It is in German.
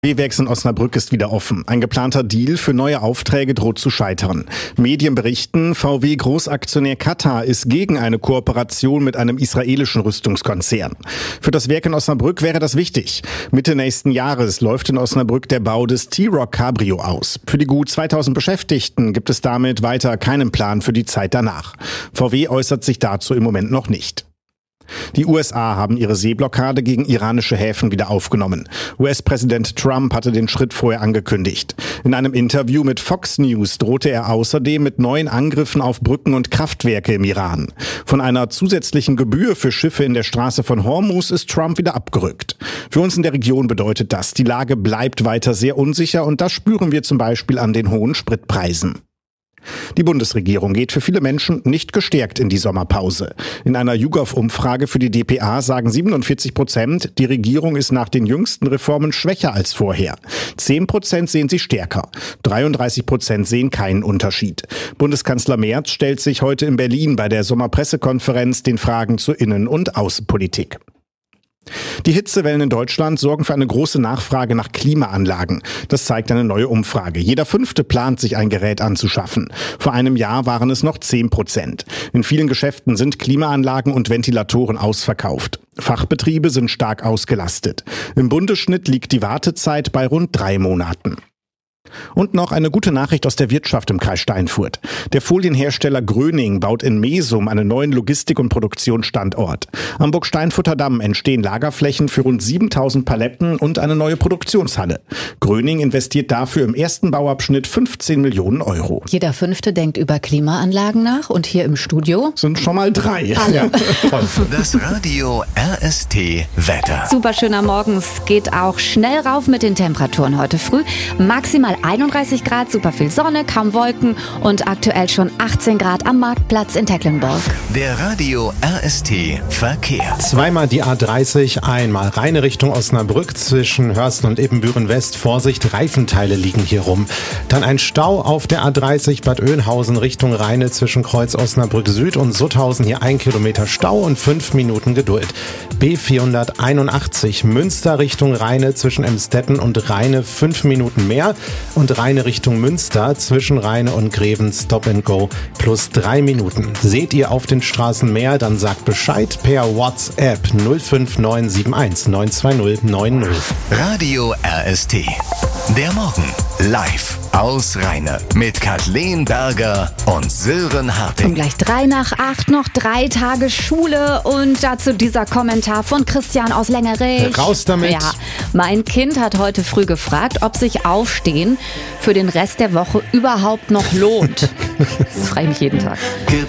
VW-Werks in Osnabrück ist wieder offen. Ein geplanter Deal für neue Aufträge droht zu scheitern. Medien berichten, VW-Großaktionär Katar ist gegen eine Kooperation mit einem israelischen Rüstungskonzern. Für das Werk in Osnabrück wäre das wichtig. Mitte nächsten Jahres läuft in Osnabrück der Bau des T-Roc Cabrio aus. Für die gut 2000 Beschäftigten gibt es damit weiter keinen Plan für die Zeit danach. VW äußert sich dazu im Moment noch nicht. Die USA haben ihre Seeblockade gegen iranische Häfen wieder aufgenommen. US-Präsident Trump hatte den Schritt vorher angekündigt. In einem Interview mit Fox News drohte er außerdem mit neuen Angriffen auf Brücken und Kraftwerke im Iran. Von einer zusätzlichen Gebühr für Schiffe in der Straße von Hormuz ist Trump wieder abgerückt. Für uns in der Region bedeutet das, die Lage bleibt weiter sehr unsicher und das spüren wir zum Beispiel an den hohen Spritpreisen. Die Bundesregierung geht für viele Menschen nicht gestärkt in die Sommerpause. In einer YouGov-Umfrage für die dpa sagen 47%, die Regierung ist nach den jüngsten Reformen schwächer als vorher. 10% sehen sie stärker. 33% sehen keinen Unterschied. Bundeskanzler Merz stellt sich heute in Berlin bei der Sommerpressekonferenz den Fragen zur Innen- und Außenpolitik. Die Hitzewellen in Deutschland sorgen für eine große Nachfrage nach Klimaanlagen. Das zeigt eine neue Umfrage. Jeder Fünfte plant, sich ein Gerät anzuschaffen. Vor einem Jahr waren es noch 10%. In vielen Geschäften sind Klimaanlagen und Ventilatoren ausverkauft. Fachbetriebe sind stark ausgelastet. Im Bundesschnitt liegt die Wartezeit bei rund 3 Monaten. Und noch eine gute Nachricht aus der Wirtschaft im Kreis Steinfurt. Der Folienhersteller Gröning baut in Mesum einen neuen Logistik- und Produktionsstandort. Am Burgsteinfurter Damm entstehen Lagerflächen für rund 7000 Paletten und eine neue Produktionshalle. Gröning investiert dafür im ersten Bauabschnitt 15 Millionen Euro. Jeder Fünfte denkt über Klimaanlagen nach und hier im Studio sind schon mal 3. Alle. Das Radio RST Wetter. Super schöner Morgen. Es geht auch schnell rauf mit den Temperaturen heute früh. Maximal 31 Grad, super viel Sonne, kaum Wolken und aktuell schon 18 Grad am Marktplatz in Tecklenburg. Der Radio RST Verkehr. Zweimal die A30, einmal reine Richtung Osnabrück zwischen Hörsten und Ibbenbüren-West. Vorsicht, Reifenteile liegen hier rum. Dann ein Stau auf der A30 Bad Oeynhausen Richtung Rheine zwischen Kreuz Osnabrück Süd und Sutthausen. Hier 1 Kilometer Stau und 5 Minuten Geduld. B481 Münster Richtung Rheine zwischen Emstetten und Rheine 5 Minuten mehr. Und Rheine Richtung Münster zwischen Rheine und Greven Stop and Go plus 3 Minuten. Seht ihr auf den Straßen mehr, dann sagt Bescheid per WhatsApp 05971 920 90. Radio RST. Der Morgen live aus Rheine mit Kathleen Berger und Sören Harting. Und gleich 7:03 noch 3 Tage Schule und dazu dieser Kommentar von Christian aus Längerich. Raus damit! Ja, mein Kind hat heute früh gefragt, ob sich Aufstehen für den Rest der Woche überhaupt noch lohnt. Das frage ich mich jeden Tag.